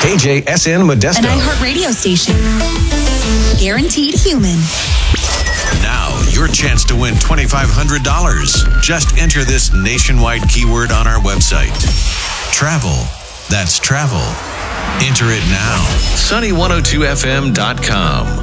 KJSN Modesto. An iHeart radio station. Guaranteed human. Now, your chance to win $2,500. Just enter this nationwide keyword on our website. Travel. That's travel. Enter it now. Sunny102fm.com.